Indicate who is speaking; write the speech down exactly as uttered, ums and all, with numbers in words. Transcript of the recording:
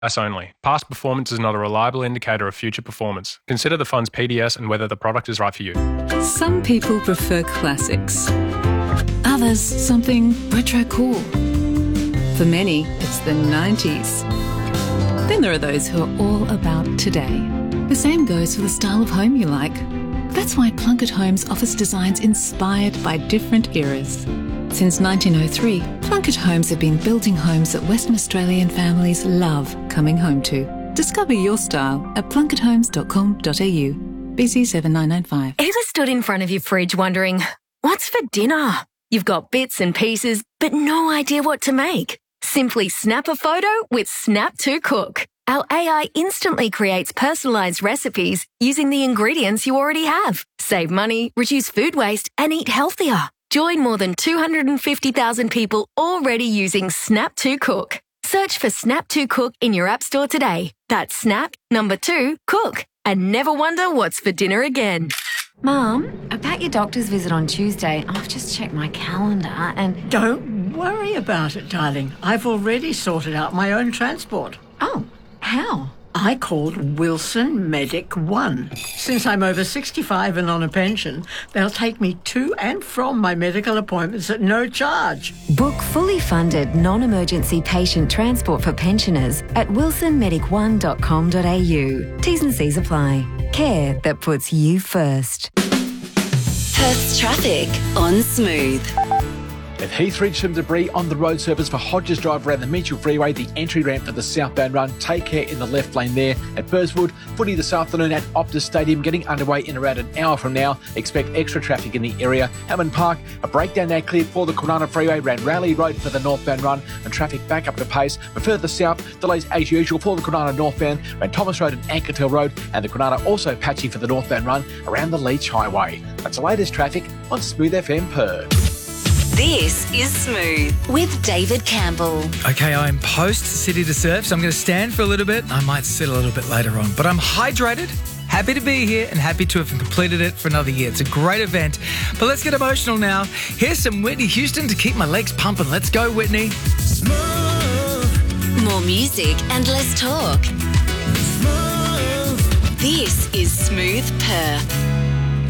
Speaker 1: S only. Past performance is not a reliable indicator of future performance. Consider the fund's P D S and whether the product is right for you.
Speaker 2: Some people prefer classics. Others, something retro cool. For many, it's the nineties. Then there are those who are all about today. The same goes for the style of home you like. That's why Plunket Homes offers designs inspired by different eras. Since nineteen oh three, Plunket Homes have been building homes that Western Australian families love coming home to. Discover your style at plunket homes dot com dot a u. B C seven nine nine five.
Speaker 3: Ever stood in front of your fridge wondering, what's for dinner? You've got bits and pieces, but no idea what to make. Simply snap a photo with Snap to Cook. Our A I instantly creates personalised recipes using the ingredients you already have. Save money, reduce food waste, and eat healthier. Join more than two hundred fifty thousand people already using Snap to Cook. Search for Snap to Cook in your app store today. That's Snap, number two, Cook. And never wonder what's for dinner again.
Speaker 4: Mum, about your doctor's visit on Tuesday, I've just checked my calendar and...
Speaker 5: Don't worry about it, darling. I've already sorted out my own transport.
Speaker 4: Oh, how?
Speaker 5: I called Wilson Medic One. Since I'm over sixty-five and on a pension, they'll take me to and from my medical appointments at no charge.
Speaker 4: Book fully funded non-emergency patient transport for pensioners at wilson medic one dot com dot a u. T's and C's apply. Care that puts you first.
Speaker 6: Perth's traffic on Smooth.
Speaker 7: With Heathridge, some debris on the road surface for Hodges Drive around the Mitchell Freeway, the entry ramp for the southbound run. Take care in the left lane there. At Burswood, footy this afternoon at Optus Stadium getting underway in around an hour from now. Expect extra traffic in the area. Hammond Park, a breakdown now cleared for the Kwinana Freeway around Raleigh Road for the northbound run and traffic back up to pace. But further south, delays as usual for the Kwinana northbound around Thomas Road and Ankertel Road, and the Kwinana also patchy for the northbound run around the Leach Highway. That's the latest traffic on Smooth F M Perth.
Speaker 6: This is Smooth with David Campbell.
Speaker 8: Okay, I'm post City to Surf, so I'm going to stand for a little bit. I might sit a little bit later on, but I'm hydrated, happy to be here, and happy to have completed it for another year. It's a great event, but let's get emotional now. Here's some Whitney Houston to keep my legs pumping. Let's go, Whitney.
Speaker 6: Smooth. More music and less talk. Smooth. This is Smooth Perth.